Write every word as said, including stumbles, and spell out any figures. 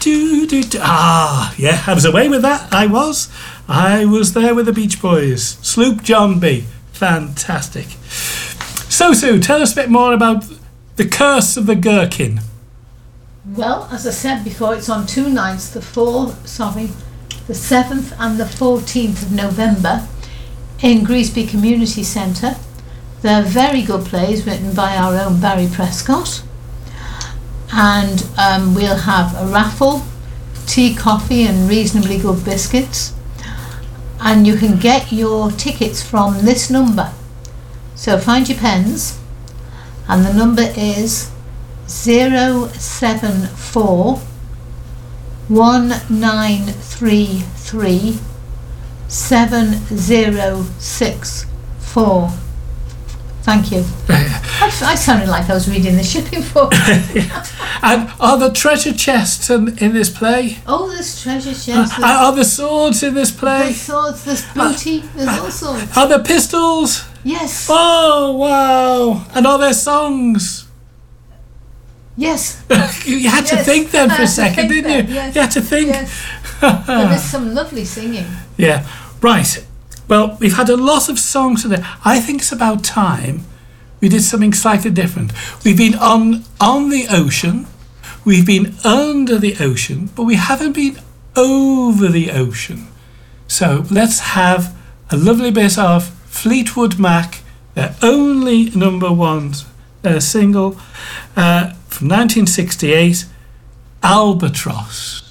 Do, do, do. Ah, yeah, I was away with that. I was. I was there with the Beach Boys. Sloop John B. Fantastic. So, Sue, tell us a bit more about The Curse of the Gherkin. Well, as I said before, it's on two nights, the fourth, sorry, the seventh and the fourteenth of November in Greasby Community Centre. They're very good plays written by our own Barry Prescott. And um, we'll have a raffle, tea, coffee and reasonably good biscuits. And you can get your tickets from this number. So find your pens, and the number is zero seven four one nine three three seven zero six four. Thank you. I, I sounded like I was reading the shipping form. And are the treasure chests in, in this play? Oh, there's treasure chests. Uh, are the swords in this play? There's swords, there's booty, there's all sorts. Are there pistols? Yes. Oh, wow. And are there songs? Yes. You had to Yes. think then for I a had to second, think didn't you? then, yes. You had to think. Yes. There is some lovely singing. Yeah. Right. Well, we've had a lot of songs today. I think it's about time we did something slightly different. We've been on on the ocean, we've been under the ocean, but we haven't been over the ocean. So let's have a lovely bit of Fleetwood Mac, their only number one uh, single uh, from nineteen sixty-eight, Albatross.